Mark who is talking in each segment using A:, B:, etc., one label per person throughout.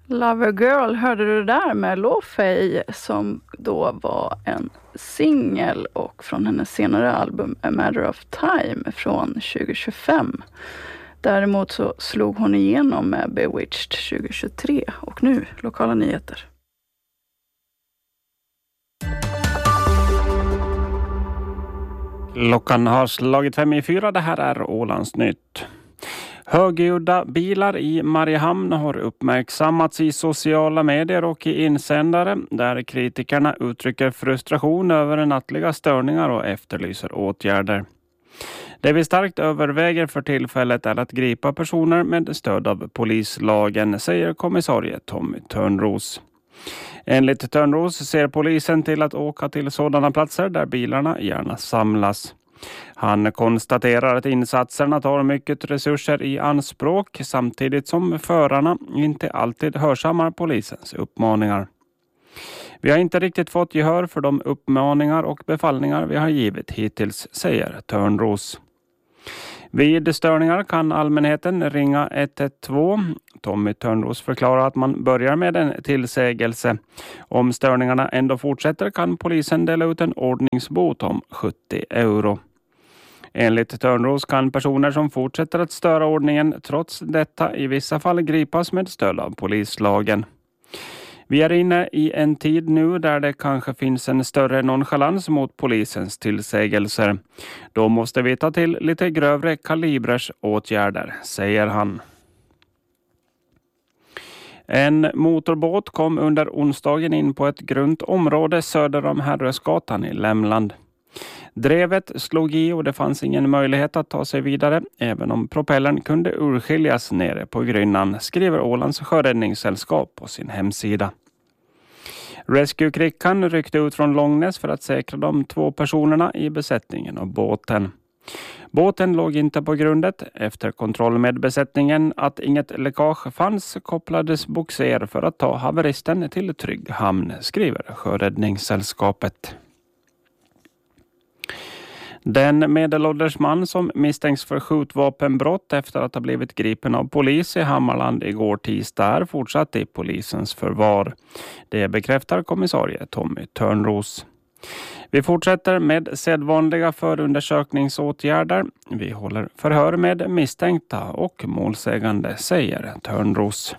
A: Lover Girl, hörde du det där med Lo-Fi som då var en singel och från hennes senare album A Matter of Time från 2025. Däremot så slog hon igenom med Bewitched 2023 och nu lokala nyheter.
B: Klockan har slagit 5:04. Det här är Ålands nytt. Högljudda bilar i Mariehamn har uppmärksammats i sociala medier och i insändare där kritikerna uttrycker frustration över nattliga störningar och efterlyser åtgärder. Det vi starkt överväger för tillfället är att gripa personer med stöd av polislagen, säger kommissarie Tommy Törnros. Enligt Törnros ser polisen till att åka till sådana platser där bilarna gärna samlas. Han konstaterar att insatserna tar mycket resurser i anspråk samtidigt som förarna inte alltid hörsammar polisens uppmaningar. Vi har inte riktigt fått gehör för de uppmaningar och befallningar vi har givit hittills, säger Törnros. Vid störningar kan allmänheten ringa 112. Tommy Törnros förklarar att man börjar med en tillsägelse. Om störningarna ändå fortsätter kan polisen dela ut en ordningsbot om 70 euro. Enligt Törnros kan personer som fortsätter att störa ordningen trots detta i vissa fall gripas med stöd av polislagen. Vi är inne i en tid nu där det kanske finns en större nonchalans mot polisens tillsägelser. Då måste vi ta till lite grövre kalibrers åtgärder, säger han. En motorbåt kom under onsdagen in på ett grunt område söder om Herrösgatan i Lämland. Drevet slog i och det fanns ingen möjlighet att ta sig vidare, även om propellern kunde urskiljas nere på grynnan, skriver Ålands sjöräddningssällskap på sin hemsida. Rescue-krickan ryckte ut från Långnäs för att säkra de 2 personerna i besättningen av båten. Båten låg inte på grundet. Efter kontroll med besättningen att inget läckage fanns kopplades boxer för att ta haveristen till trygg hamn, skriver sjöräddningssällskapet. Den medelålders man som misstänks för skjutvapenbrott efter att ha blivit gripen av polis i Hammarland igår tisdag är fortsatt i polisens förvar. Det bekräftar kommissarie Tommy Törnros. Vi fortsätter med sedvanliga förundersökningsåtgärder. Vi håller förhör med misstänkta och målsägande, säger Törnros.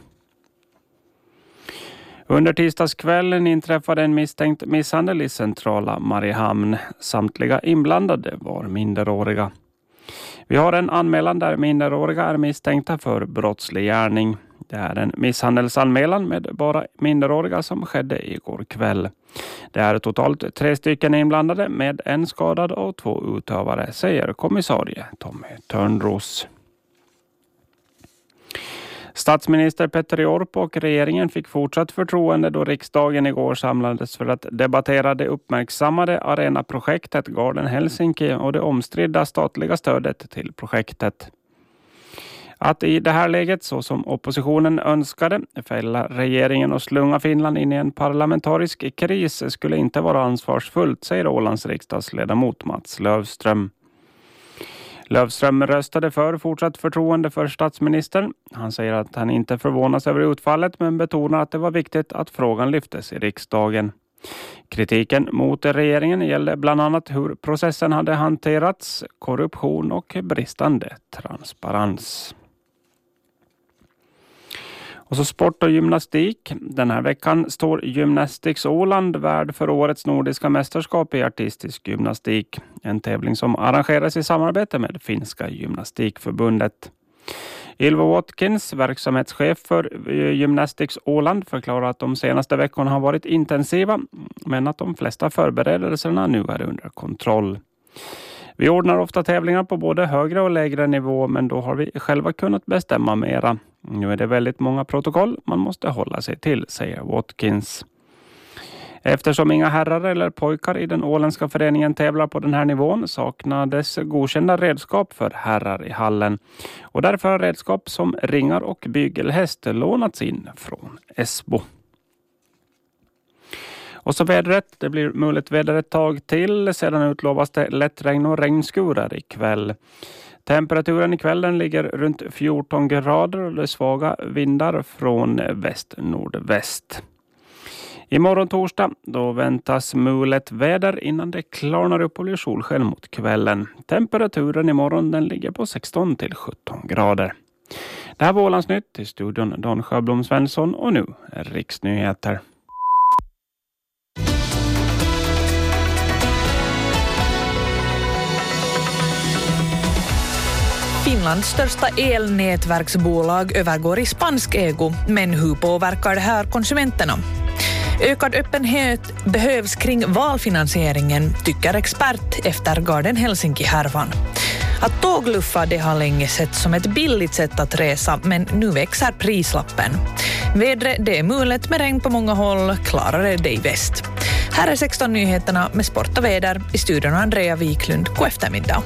B: Under tisdagskvällen inträffade en misstänkt misshandel i centrala Mariehamn. Samtliga inblandade var minderåriga. Vi har en anmälan där minderåriga är misstänkta för brottslig gärning. Det är en misshandelsanmälan med bara minderåriga som skedde igår kväll. Det är totalt 3 stycken inblandade med en skadad och 2 utövare, säger kommissarie Tommy Törnros. Statsminister Petteri Orpo och regeringen fick fortsatt förtroende då riksdagen igår samlades för att debattera det uppmärksammade arenaprojektet Garden Helsinki och det omstridda statliga stödet till projektet. Att i det här läget, så som oppositionen önskade, fälla regeringen och slunga Finland in i en parlamentarisk kris skulle inte vara ansvarsfullt, säger Ålands riksdagsledamot Mats Löfström. Löfström röstade för fortsatt förtroende för statsministern. Han säger att han inte förvånas över utfallet men betonar att det var viktigt att frågan lyftes i riksdagen. Kritiken mot regeringen gällde bland annat hur processen hade hanterats, korruption och bristande transparens. Och så sport och gymnastik. Den här veckan står Gymnastics Åland värd för årets nordiska mästerskap i artistisk gymnastik. En tävling som arrangeras i samarbete med Finska gymnastikförbundet. Ylva Watkins, verksamhetschef för Gymnastics Åland, förklarar att de senaste veckorna har varit intensiva men att de flesta förberedelserna nu är under kontroll. Vi ordnar ofta tävlingar på både högre och lägre nivå men då har vi själva kunnat bestämma mera. Nu är det väldigt många protokoll man måste hålla sig till, säger Watkins. Eftersom inga herrar eller pojkar i den åländska föreningen tävlar på den här nivån saknades godkända redskap för herrar i hallen. Och därför har redskap som ringar och bygelhäst lånats in från Esbo. Och så vädret, det blir muligt väder ett tag till. Sedan utlovas det lätt regn och regnskurar ikväll. Temperaturen i kvällen ligger runt 14 grader och det är svaga vindar från väst-nordväst. Imorgon torsdag då väntas mulet väder innan det klarnar upp och blir solsken mot kvällen. Temperaturen imorgon den ligger på 16 till 17 grader. Det här var Ålandsnytt i studion Don Sjöblom Svensson och nu är riksnyheter.
C: Finlands största elnätverksbolag övergår i spansk ägo, men hur påverkar det här konsumenterna? Ökad öppenhet behövs kring valfinansieringen, tycker expert efter Garden Helsinki-härvan. Att tågluffa det har länge sett som ett billigt sätt att resa, men nu växer prislappen. Vädret det är mulet med regn på många håll, klarare det i väst. Här är 16 nyheterna med sport och väder i studion Andrea Wiklund. God eftermiddag.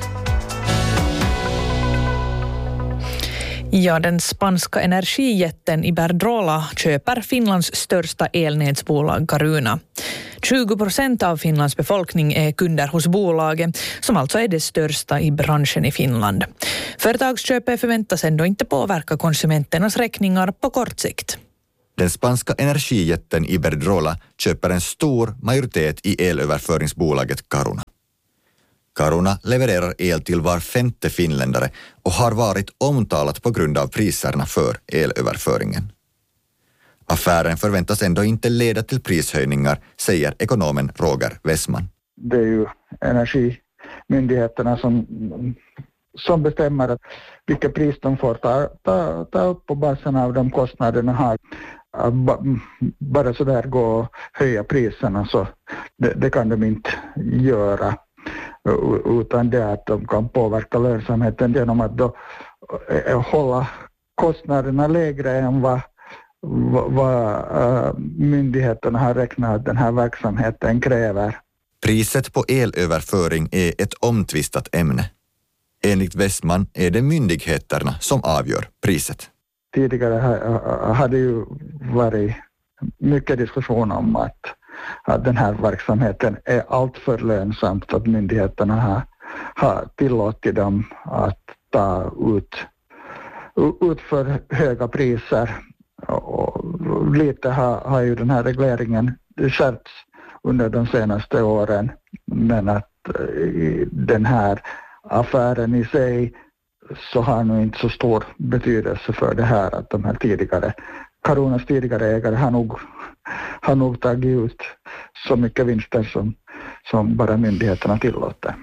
C: Ja, den spanska energijätten Iberdrola köper Finlands största elnätsbolag Caruna. 20% av Finlands befolkning är kunder hos bolaget, som alltså är det största i branschen i Finland. Företagsköpet förväntas ändå inte påverka konsumenternas räkningar på kort sikt.
D: Den spanska energijätten Iberdrola köper en stor majoritet i elöverföringsbolaget Caruna. Caruna levererar el till var 5:e finländare och har varit omtalat på grund av priserna för elöverföringen. Affären förväntas ändå inte leda till prishöjningar, säger ekonomen Roger Wessman.
E: Det är ju energimyndigheterna som bestämmer vilka pris de får ta upp på basen av de kostnaderna har. Bara så där gå och höja priserna så det kan de inte göra. Utan det att de kan påverka lönsamheten genom att då hålla kostnaderna lägre än vad myndigheterna har räknat att den här verksamheten kräver.
D: Priset på elöverföring är ett omtvistat ämne. Enligt Westman är det myndigheterna som avgör priset.
E: Tidigare hade ju varit mycket diskussion om att den här verksamheten är alltför lönsamt, att myndigheterna har tillåtit dem att ta ut för höga priser. Och lite har ju den här regleringen skärpts under de senaste åren, men att den här affären i sig så har nog inte så stor betydelse för det här att de här Carunas tidigare ägare har nog tagit ut så mycket vinster som bara myndigheterna tillåter.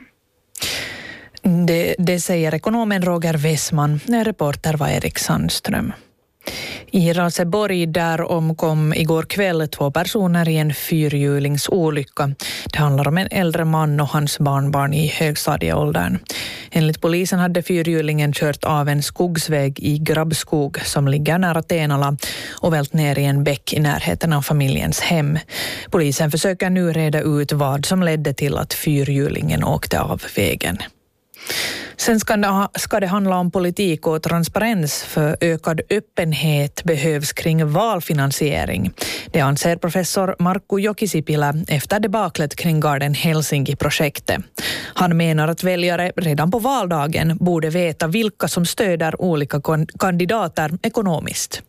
C: Det säger ekonomen Roger Wessman. Reporter var Erik Sandström. I Raseborg där omkom igår kväll 2 personer i en fyrhjulingsolycka. Det handlar om en äldre man och hans barnbarn i högstadieåldern. Enligt polisen hade fyrhjulingen kört av en skogsväg i Grabbskog som ligger nära Tenala och vält ner i en bäck i närheten av familjens hem. Polisen försöker nu reda ut vad som ledde till att fyrhjulingen åkte av vägen. Sen ska det handla om politik och transparens, för ökad öppenhet behövs kring valfinansiering. Det anser professor Markku Jokisipilä efter debaklet kring Garden Helsinki-projektet. Han menar att väljare redan på valdagen borde veta vilka som stöder olika kandidater ekonomiskt.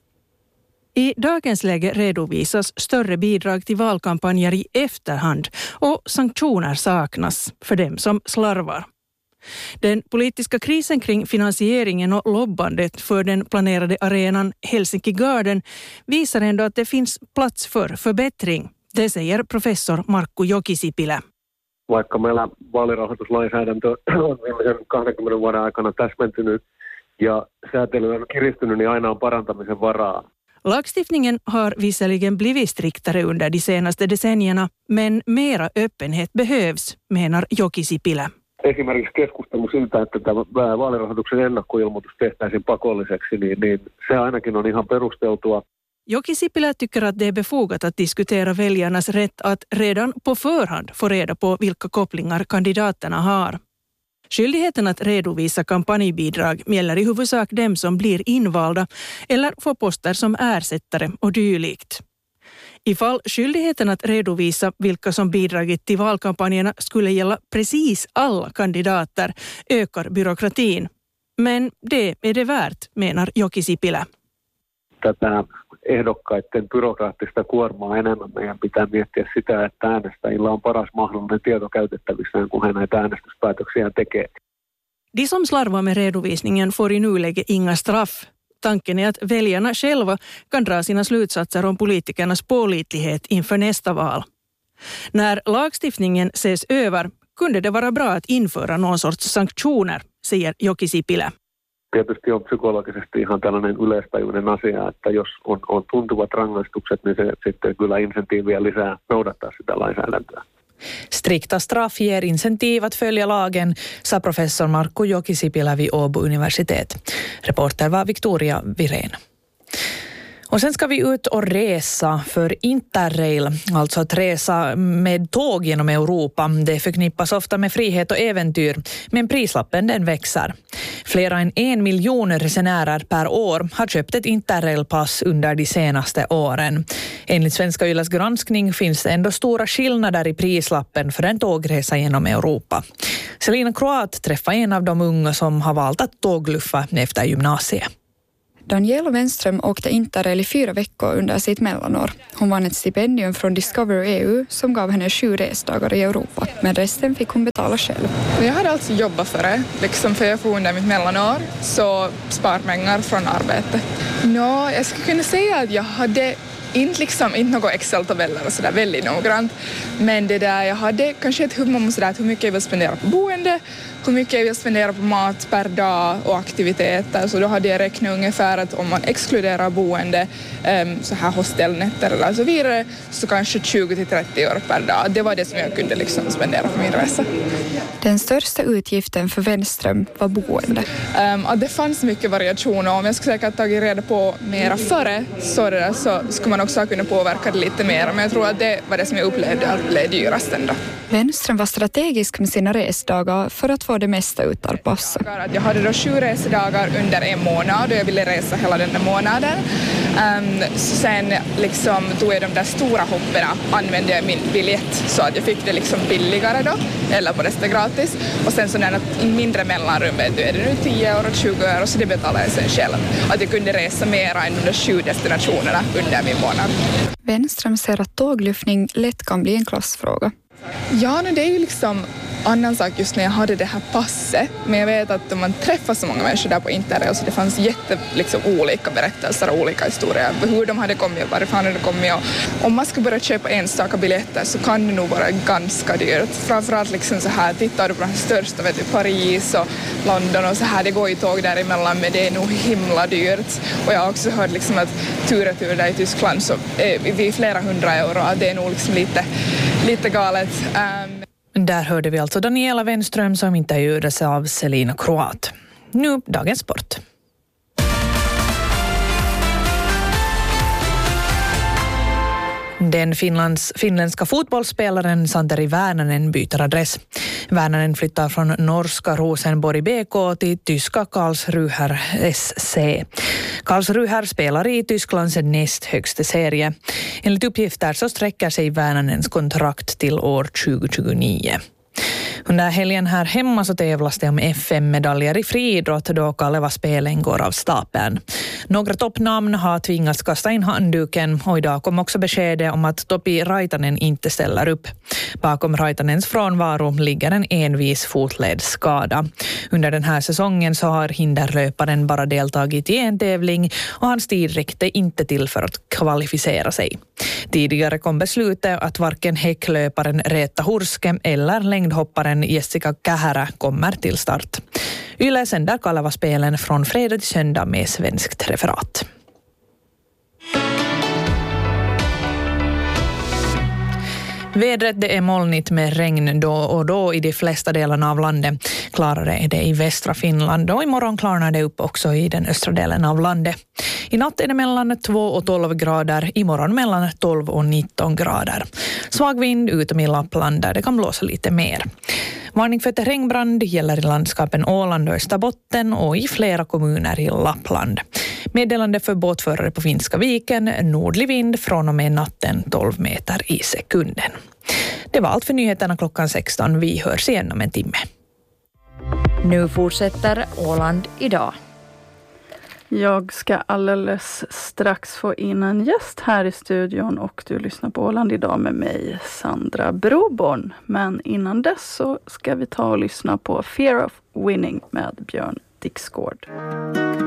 F: I dagens läge redovisas större bidrag till valkampanjer i efterhand och sanktioner saknas för dem som slarvar. Den politiska krisen kring finansieringen och lobbandet för den planerade arenan Helsinki Garden visar ändå att det finns plats för förbättring. Det säger professor Markku Jokisipilä.
G: Vaikka meillä vaalirahoituslainsäädäntö on viimeisen 20 vuoden aikana täsmentynyt ja säätely on kiristynyt, niin aina on parantamisen varaa.
F: Lagstiftningen har visserligen blivit striktare under de senaste decennierna, men mera öppenhet behövs, menar Jokisipilä.
G: Esimerkiksi keskustelu siitä, että tämä vaalirahoituksen ennakkoilmoitus tehtäisiin pakolliseksi, niin se ainakin on ihan perusteltua.
F: Jokisipilä tycker att det är befogat att diskutera väljarnas rätt att redan på förhand få reda på vilka kopplingar kandidaterna har. Skyldigheten att redovisa kampanjbidrag gäller i huvudsak dem som blir invalda eller får poster som ersättare och dylikt. Ifall skyldigheten att redovisa vilka som bidragit till valkampanjerna skulle gälla precis alla kandidater ökar byråkratin. Men det är det värt, menar Jokki Sipilä.
G: Tätä ehdokkaiden byrokraattista kuormaa enemmän meidän pitää miettiä sitä, että äänestäjillä on paras mahdollinen tieto käytettävissään, kun he näitä äänestyspäätöksiä tekee.
F: De som slarvar med redovisningen får i nuläget inga straff. Tanken är att väljarna själva kan dra sina slutsatser om politikernas pålitlighet inför nästa val. När lagstiftningen ses över kunde det vara bra att införa någon sorts sanktioner, säger Jokki Sipilä.
G: Tietysti on psykologisesti ihan tällainen yleistajuinen asia, että jos on tuntuvat rangaistukset, niin se sitten kyllä insentiiviä lisää noudattaa sitä lainsäädäntöä.
C: Strikta straff ger incentiv att följa lagen, sa professor Markku Jokki Sipilä vid Åbo universitet. Reporter var Victoria Virén. Och sen ska vi ut och resa för Interrail, alltså att resa med tåg genom Europa. Det förknippas ofta med frihet och äventyr, men prislappen den växer. Flera än 1 miljon resenärer per år har köpt ett Interrail-pass under de senaste åren. Enligt Svenska Yles granskning finns det ändå stora skillnader i prislappen för en tågresa genom Europa. Selina Kroat träffar en av de unga som har valt att tågluffa efter gymnasiet.
H: Daniela Wenström åkte Interrail i 4 veckor under sitt mellanår. Hon vann ett stipendium från Discover EU som gav henne 7 resdagar i Europa. Men resten fick hon betala själv.
I: Jag hade alltså jobbat för det, för jag får under mitt mellanår, så spar pengar från arbete. Jag skulle kunna säga att jag hade inte något Excel-tabeller och sådär väldigt noggrant. Men det där, jag hade kanske ett hum om sådär hur mycket jag vill spendera på boende, hur mycket jag vill spendera på mat per dag och aktiviteter. Så då hade jag räknat ungefär att om man exkluderar boende, så här hostelnätter eller så vidare, så kanske 20-30 euro per dag. Det var det som jag kunde spendera på min resa.
H: Den största utgiften för Wenström var boende.
I: Det fanns mycket variationer. Om jag skulle säkert tagit reda på mera före så skulle man också kunna påverka det lite mer. Men jag tror att det var det som jag upplevde att blev dyrast ändå.
H: Wenström var strategisk med sina resdagar för att få det mesta ut av passet.
I: Jag hade då 7 resedagar under en månad och jag ville resa hela den där månaden. Sen tog jag de där stora hopperna, använde jag min biljett så att jag fick det billigare då, eller på det gratis. Och sen så när mindre mellanrum är det nu 10 euro, 20 euro, så det betalar jag sen själv. Att jag kunde resa mera än de 7 destinationerna under min månad.
H: Wenström ser att tågluffning lätt kan bli en klassfråga.
I: Ja, det är ju annan sak just när jag hade det här passet. Men jag vet att man träffar så många människor där på Interrail, så det fanns olika berättelser och olika historier. Hur de hade kommit och varifrån hade kommit. Och om man ska börja köpa enstaka biljetter så kan det nog vara ganska dyrt. Framförallt så här, tittar du på de största, Paris och London och så här, det går ju tåg däremellan, men det är nog himla dyrt. Och jag har också hört att tur där i Tyskland så vid flera 100 euro, det är nog lite galet.
C: Där hörde vi alltså Daniela Wenström som intervjuades av Selina Kroat. Nu dagens sport. Den finländska fotbollsspelaren Santeri Väänänen byter adress. Väänänen flyttar från norska Rosenborg BK till tyska Karlsruher SC. Karlsruher spelar i Tysklands näst högsta serie. Enligt uppgifter så sträcker sig Väänänens kontrakt till år 2029. Under helgen här hemma så tävlas det om FM-medaljer i friidrott då Kaleva-spelen går av stapeln. Några toppnamn har tvingats kasta in handduken och idag kom också beskedet om att Topi Raitanen inte ställer upp. Bakom Raitanens frånvaro ligger en envis fotledsskada. Under den här säsongen så har hinderlöparen bara deltagit i en tävling och hans tid räckte inte till för att kvalificera sig. Tidigare kom beslutet att varken häcklöparen Reetta Hurske eller längdhopparen Jessica Kähärä kommer till start. Yle sänder Kaleva-spelen från fredag till söndag med svenskt referat. Vädret det är molnigt med regn då och då i de flesta delarna av landet. Klarare är det i västra Finland och imorgon klarnar det upp också i den östra delen av landet. I natt är det mellan 2 och 12 grader, imorgon mellan 12 och 19 grader. Svag vind utom i Lappland där det kan blåsa lite mer. Varning för terrängbrand gäller i landskapen Åland och Österbotten och i flera kommuner i Lappland. Meddelande för båtförare på Finska viken, nordlig vind från och med natten 12 meter i sekunden. Det var allt för nyheterna klockan 16. Vi hörs igen om en timme.
J: Nu fortsätter Åland idag.
A: Jag ska alldeles strax få in en gäst här i studion och du lyssnar på Åland idag med mig, Sandra Broborn. Men innan dess så ska vi ta och lyssna på Fear of Winning med Björn Dixgård.